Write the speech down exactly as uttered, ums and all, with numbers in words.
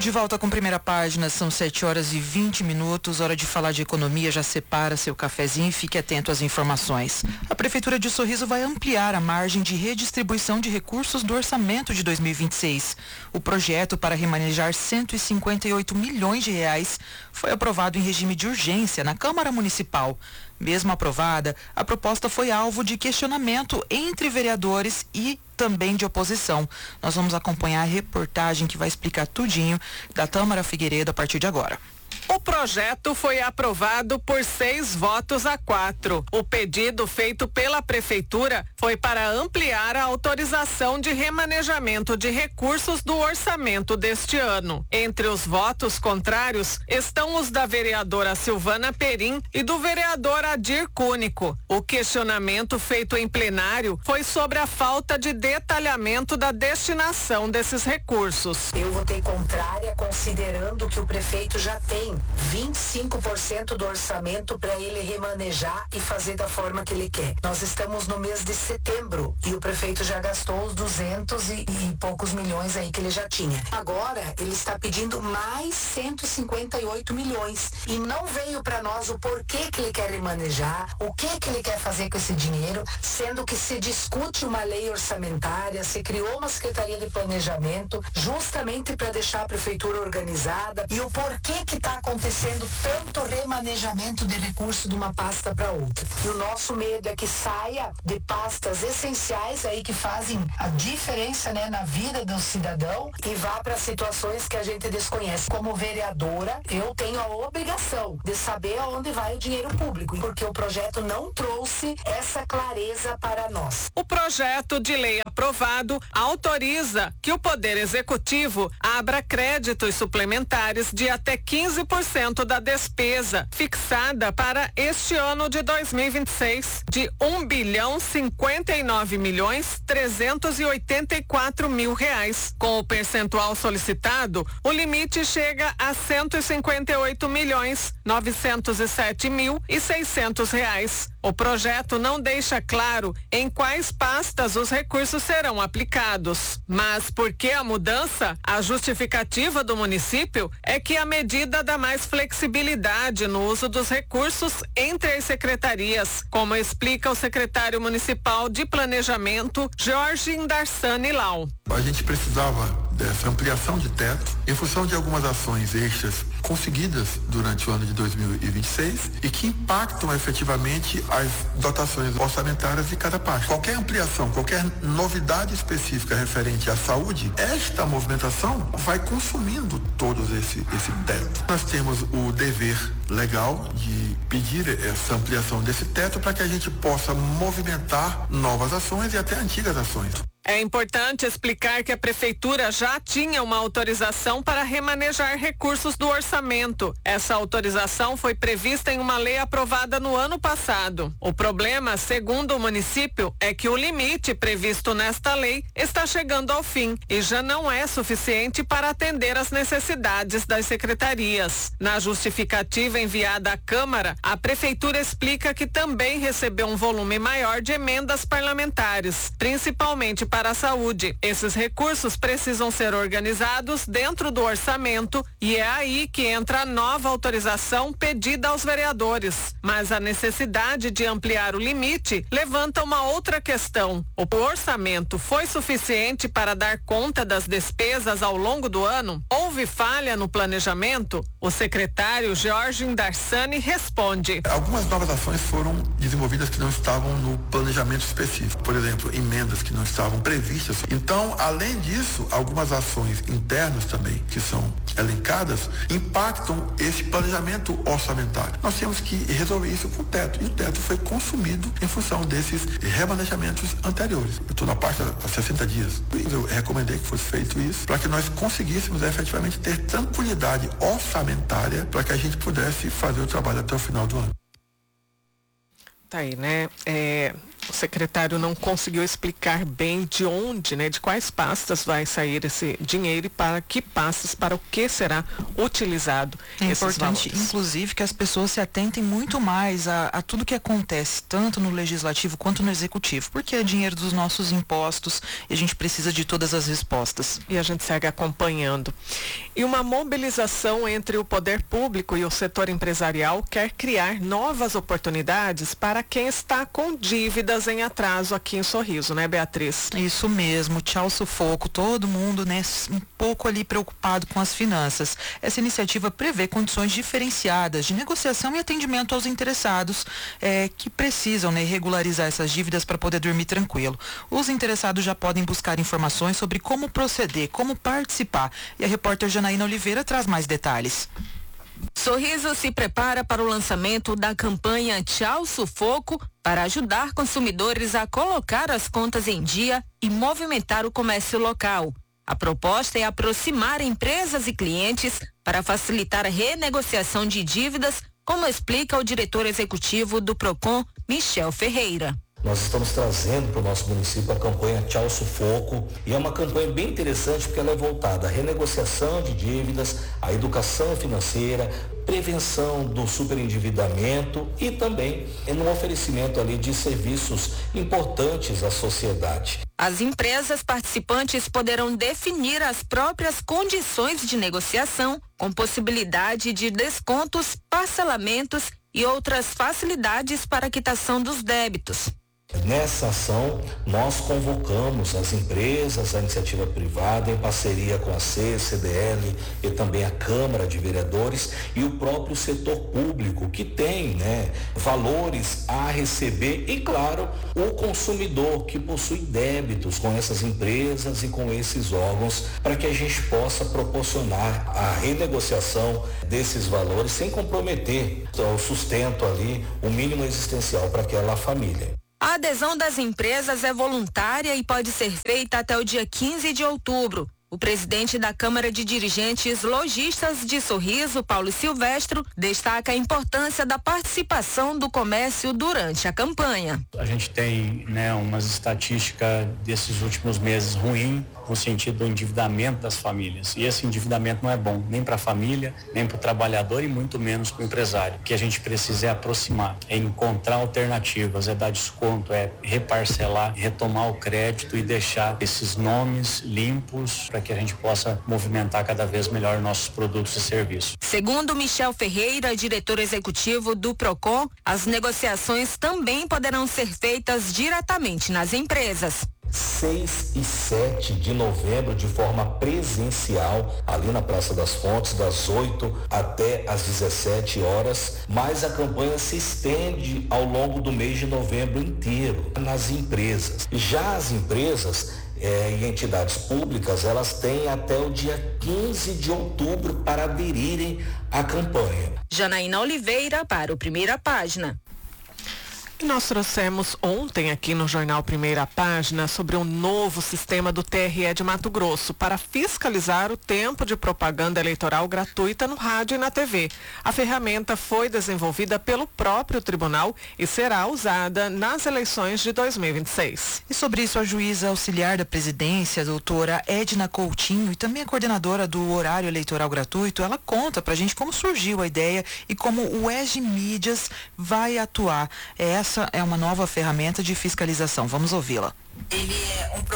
De volta com primeira página, são sete horas e vinte minutos, hora de falar de economia, já separa seu cafezinho e fique atento às informações. A Prefeitura de Sorriso vai ampliar a margem de redistribuição de recursos do orçamento de dois mil e vinte e seis. O projeto para remanejar cento e cinquenta e oito milhões de reais foi aprovado em regime de urgência na Câmara Municipal. Mesmo aprovada, a proposta foi alvo de questionamento entre vereadores e também de oposição. Nós vamos acompanhar a reportagem que vai explicar tudinho da Tâmara Figueiredo a partir de agora. O projeto foi aprovado por seis votos a quatro. O pedido feito pela Prefeitura foi para ampliar a autorização de remanejamento de recursos do orçamento deste ano. Entre os votos contrários estão os da vereadora Silvana Perim e do vereador Adir Cúnico. O questionamento feito em plenário foi sobre a falta de detalhamento da destinação desses recursos. Eu votei contrária, considerando que o prefeito já tem vinte e cinco por cento do orçamento para ele remanejar e fazer da forma que ele quer. Nós estamos no mês de setembro e o prefeito já gastou os duzentos e, e poucos milhões aí que ele já tinha. Agora ele está pedindo mais cento e cinquenta e oito milhões e não veio para nós o porquê que ele quer remanejar, o que que ele quer fazer com esse dinheiro, sendo que se discute uma lei orçamentária, se criou uma secretaria de planejamento justamente para deixar a prefeitura organizada e o porquê que está acontecendo tanto remanejamento de recursos de uma pasta para outra. E o nosso medo é que saia de pastas essenciais aí que fazem a diferença, né, na vida do cidadão e vá para situações que a gente desconhece. Como vereadora, eu tenho a obrigação de saber aonde vai o dinheiro público, porque o projeto não trouxe essa clareza para nós. O projeto de lei aprovado autoriza que o Poder Executivo abra créditos suplementares de até quinze por cento da despesa fixada para este ano de dois mil e vinte e seis de um bilhão cinquenta e nove milhões trezentos e oitenta e quatro mil reais. Com o percentual solicitado, o limite chega a cento e cinquenta e oito milhões novecentos e sete mil e seiscentos reais. O projeto não deixa claro em quais pastas os recursos serão aplicados. Mas por que a mudança? A justificativa do município é que a medida dá mais flexibilidade no uso dos recursos entre as secretarias, como explica o secretário municipal de Planejamento, Jorge Indarsani Lau. A gente precisava dessa ampliação de teto em função de algumas ações extras conseguidas durante o ano de dois mil e vinte e seis e que impactam efetivamente as dotações orçamentárias de cada parte. Qualquer ampliação, qualquer novidade específica referente à saúde, esta movimentação vai consumindo todos esse, esse teto. Nós temos o dever legal de pedir essa ampliação desse teto para que a gente possa movimentar novas ações e até antigas ações. É importante explicar que a Prefeitura já tinha uma autorização para remanejar recursos do orçamento. Essa autorização foi prevista em uma lei aprovada no ano passado. O problema, segundo o município, é que o limite previsto nesta lei está chegando ao fim e já não é suficiente para atender às necessidades das secretarias. Na justificativa enviada à Câmara, a Prefeitura explica que também recebeu um volume maior de emendas parlamentares, principalmente para a saúde. Esses recursos precisam ser organizados dentro do orçamento e é aí que entra a nova autorização pedida aos vereadores. Mas a necessidade de ampliar o limite levanta uma outra questão. O orçamento foi suficiente para dar conta das despesas ao longo do ano? Houve falha no planejamento? O secretário Jorge Indarsani responde. Algumas novas ações foram desenvolvidas que não estavam no planejamento específico. Por exemplo, emendas que não estavam previstas. Então, além disso, algumas ações internas também, que são elencadas, impactam esse planejamento orçamentário. Nós temos que resolver isso com o teto. E o teto foi consumido em função desses remanejamentos anteriores. Eu estou na parte há sessenta dias. Eu recomendei que fosse feito isso para que nós conseguíssemos efetivamente ter tranquilidade orçamentária para que a gente pudesse fazer o trabalho até o final do ano. Tá aí, né? É, O secretário não conseguiu explicar bem de onde, né, de quais pastas vai sair esse dinheiro e para que pastas, para o que será utilizado. É importante, inclusive, que as pessoas se atentem muito mais a, a tudo que acontece, tanto no legislativo quanto no executivo, porque é dinheiro dos nossos impostos e a gente precisa de todas as respostas. E a gente segue acompanhando. E uma mobilização entre o poder público e o setor empresarial quer criar novas oportunidades para quem está com dívidas em atraso aqui em Sorriso, né, Beatriz? Isso mesmo, tchau sufoco, todo mundo, né, um pouco ali preocupado com as finanças. Essa iniciativa prevê condições diferenciadas de negociação e atendimento aos interessados é, que precisam, né, regularizar essas dívidas para poder dormir tranquilo. Os interessados já podem buscar informações sobre como proceder, como participar. E a repórter Janaína Oliveira traz mais detalhes. Sorriso se prepara para o lançamento da campanha Tchau Sufoco para ajudar consumidores a colocar as contas em dia e movimentar o comércio local. A proposta é aproximar empresas e clientes para facilitar a renegociação de dívidas, como explica o diretor executivo do Procon, Michel Ferreira. Nós estamos trazendo para o nosso município a campanha Tchau Sufoco, e é uma campanha bem interessante porque ela é voltada à renegociação de dívidas, à educação financeira, prevenção do superendividamento e também no oferecimento ali de serviços importantes à sociedade. As empresas participantes poderão definir as próprias condições de negociação, com possibilidade de descontos, parcelamentos e outras facilidades para a quitação dos débitos. Nessa ação, nós convocamos as empresas, a iniciativa privada, em parceria com a C, C D L e também a Câmara de Vereadores e o próprio setor público, que tem, né, valores a receber, e, claro, o consumidor que possui débitos com essas empresas e com esses órgãos, para que a gente possa proporcionar a renegociação desses valores sem comprometer o sustento ali, o mínimo existencial para aquela família. A adesão das empresas é voluntária e pode ser feita até o dia quinze de outubro. O presidente da Câmara de Dirigentes Lojistas de Sorriso, Paulo Silvestro, destaca a importância da participação do comércio durante a campanha. A gente tem, né, umas estatísticas desses últimos meses ruim, no sentido do endividamento das famílias. E esse endividamento não é bom nem para a família, nem para o trabalhador e muito menos para o empresário. O que a gente precisa é aproximar, é encontrar alternativas, é dar desconto, é reparcelar, retomar o crédito e deixar esses nomes limpos para que a gente possa movimentar cada vez melhor nossos produtos e serviços. Segundo Michel Ferreira, diretor executivo do Procon, as negociações também poderão ser feitas diretamente nas empresas. seis e sete de novembro, de forma presencial, ali na Praça das Fontes, das oito até as dezessete horas, mas a campanha se estende ao longo do mês de novembro inteiro nas empresas. Já as empresas É, e entidades públicas, elas têm até o dia quinze de outubro para aderirem à campanha. Janaína Oliveira para o Primeira Página. Nós trouxemos ontem aqui no Jornal Primeira Página sobre um novo sistema do T R E de Mato Grosso para fiscalizar o tempo de propaganda eleitoral gratuita no rádio e na T V. A ferramenta foi desenvolvida pelo próprio tribunal e será usada nas eleições de dois mil e vinte e seis. E sobre isso, a juíza auxiliar da presidência, a doutora Edna Coutinho, e também a coordenadora do horário eleitoral gratuito, ela conta pra gente como surgiu a ideia e como o E G Mídias vai atuar. Essa é uma nova ferramenta de fiscalização. Vamos ouvi-la. Ele é um